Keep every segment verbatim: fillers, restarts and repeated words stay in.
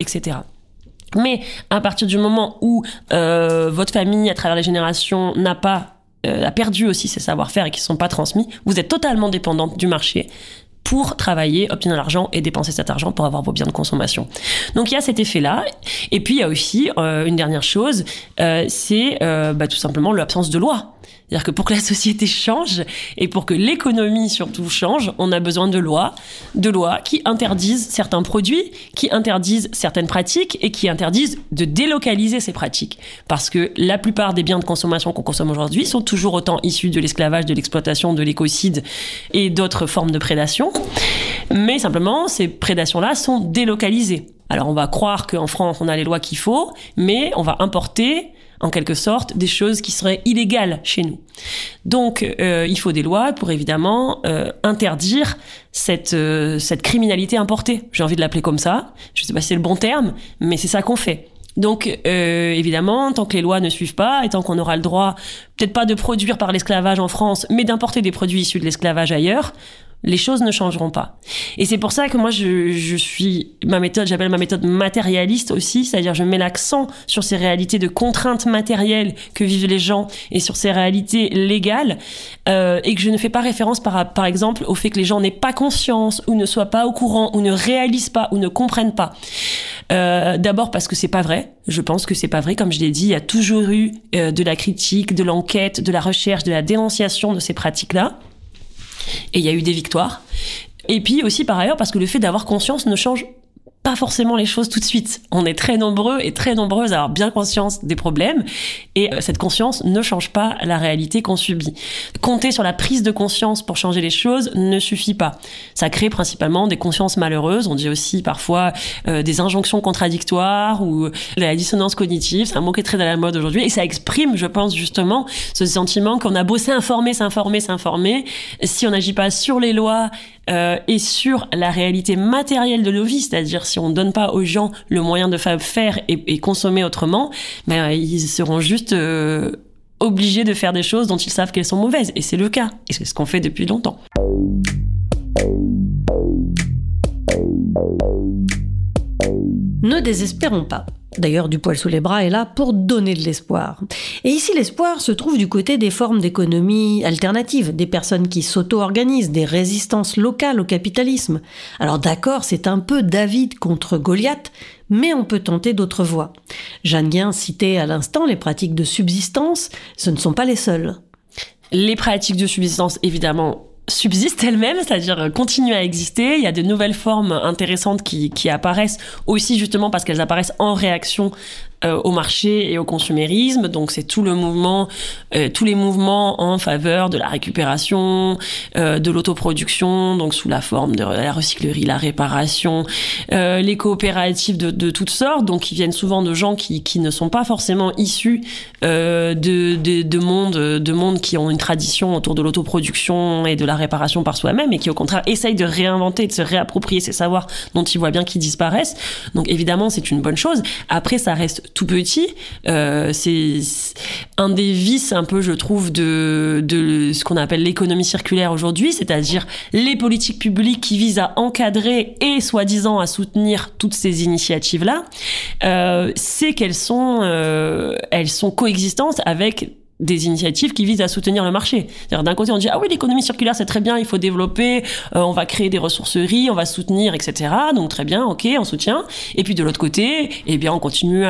cetera. Mais à partir du moment où euh, votre famille, à travers les générations, n'a pas euh, a perdu aussi ses savoir-faire et qui ne sont pas transmis, vous êtes totalement dépendante du marché pour travailler, obtenir l'argent et dépenser cet argent pour avoir vos biens de consommation. Donc il y a cet effet-là. Et puis il y a aussi euh, une dernière chose, euh, c'est euh, bah, tout simplement l'absence de loi. C'est-à-dire que pour que la société change et pour que l'économie surtout change, on a besoin de lois, de lois qui interdisent certains produits, qui interdisent certaines pratiques et qui interdisent de délocaliser ces pratiques. Parce que la plupart des biens de consommation qu'on consomme aujourd'hui sont toujours autant issus de l'esclavage, de l'exploitation, de l'écocide et d'autres formes de prédation. Mais simplement, ces prédations-là sont délocalisées. Alors on va croire qu'en France, on a les lois qu'il faut, mais on va importer en quelque sorte, des choses qui seraient illégales chez nous. Donc, euh, il faut des lois pour évidemment euh, interdire cette, euh, cette criminalité importée. J'ai envie de l'appeler comme ça. Je ne sais pas si c'est le bon terme, mais c'est ça qu'on fait. Donc, euh, évidemment, tant que les lois ne suivent pas, et tant qu'on aura le droit, peut-être pas de produire par l'esclavage en France, mais d'importer des produits issus de l'esclavage ailleurs, les choses ne changeront pas. Et c'est pour ça que moi, je, je suis, ma méthode, j'appelle ma méthode matérialiste aussi, c'est-à-dire je mets l'accent sur ces réalités de contraintes matérielles que vivent les gens et sur ces réalités légales, euh, et que je ne fais pas référence par, par exemple au fait que les gens n'aient pas conscience ou ne soient pas au courant ou ne réalisent pas ou ne comprennent pas. Euh, d'abord parce que c'est pas vrai. Je pense que c'est pas vrai. Comme je l'ai dit, il y a toujours eu euh, de la critique, de l'enquête, de la recherche, de la dénonciation de ces pratiques-là. Et il y a eu des victoires. Et puis aussi, par ailleurs, parce que le fait d'avoir conscience ne change pas forcément les choses tout de suite. On est très nombreux et très nombreuses à avoir bien conscience des problèmes. Et cette conscience ne change pas la réalité qu'on subit. Compter sur la prise de conscience pour changer les choses ne suffit pas. Ça crée principalement des consciences malheureuses. On dit aussi parfois euh, des injonctions contradictoires ou la dissonance cognitive. C'est un mot qui est très à la mode aujourd'hui. Et ça exprime, je pense, justement, ce sentiment qu'on a beau s'informer, s'informer, s'informer. Si on n'agit pas sur les lois euh, et sur la réalité matérielle de nos vies, c'est-à-dire si on ne donne pas aux gens le moyen de faire et, et consommer autrement, ben, ils seront juste euh, obligés de faire des choses dont ils savent qu'elles sont mauvaises. Et c'est le cas. Et c'est ce qu'on fait depuis longtemps. Ne désespérons pas. D'ailleurs, Du Poil sous les bras est là pour donner de l'espoir. Et ici, l'espoir se trouve du côté des formes d'économie alternatives, des personnes qui s'auto-organisent, des résistances locales au capitalisme. Alors d'accord, c'est un peu David contre Goliath, mais on peut tenter d'autres voies. Jeanne Guin citait à l'instant les pratiques de subsistance, ce ne sont pas les seules. Les pratiques de subsistance, évidemment, subsistent elles-mêmes, c'est-à-dire continuent à exister. Il y a de nouvelles formes intéressantes qui, qui apparaissent aussi justement parce qu'elles apparaissent en réaction euh, au marché et au consumérisme. Donc c'est tout le mouvement, euh, tous les mouvements en faveur de la récupération, euh, de l'autoproduction, donc sous la forme de la recyclerie, la réparation, euh, les coopératives de, de toutes sortes, donc qui viennent souvent de gens qui, qui ne sont pas forcément issus euh, de, de, de mondes, de mondes qui ont une tradition autour de l'autoproduction et de la réparation par soi-même, et qui au contraire essayent de réinventer, de se réapproprier ces savoirs dont ils voient bien qu'ils disparaissent. Donc évidemment c'est une bonne chose. Après ça reste tout petit, euh, c'est un des vices un peu je trouve de, de ce qu'on appelle l'économie circulaire aujourd'hui, c'est-à-dire les politiques publiques qui visent à encadrer et soi-disant à soutenir toutes ces initiatives-là, euh, c'est qu'elles sont, euh, elles sont coexistantes avec des initiatives qui visent à soutenir le marché. C'est-à-dire d'un côté on dit ah oui l'économie circulaire c'est très bien, il faut développer, euh, on va créer des ressourceries, on va soutenir et cetera. Donc très bien, ok, on soutient. Et puis de l'autre côté, eh bien on continue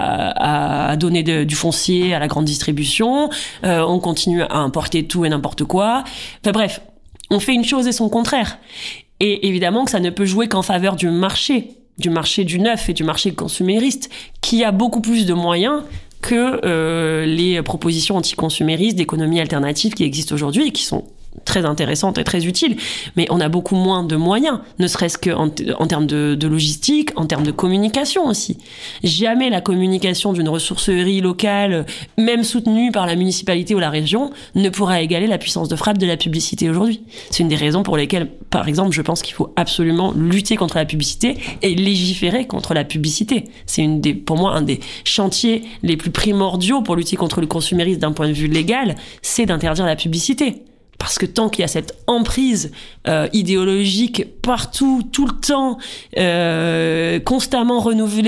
à, à donner de, du foncier à la grande distribution, euh, on continue à importer tout et n'importe quoi. Enfin bref, on fait une chose et son contraire. Et évidemment que ça ne peut jouer qu'en faveur du marché, du marché du neuf et du marché consumériste, qui a beaucoup plus de moyens que euh, les propositions anticonsuméristes d'économie alternative qui existent aujourd'hui et qui sont très intéressantes et très utiles, mais on a beaucoup moins de moyens, ne serait-ce qu'en t- en termes de, de logistique, en termes de communication aussi. Jamais la communication d'une ressourcerie locale, même soutenue par la municipalité ou la région, ne pourra égaler la puissance de frappe de la publicité aujourd'hui. C'est une des raisons pour lesquelles, par exemple, je pense qu'il faut absolument lutter contre la publicité et légiférer contre la publicité. C'est une des, pour moi un des chantiers les plus primordiaux pour lutter contre le consumérisme d'un point de vue légal, c'est d'interdire la publicité. Parce que tant qu'il y a cette emprise euh, idéologique partout, tout le temps, euh, constamment renouvelée,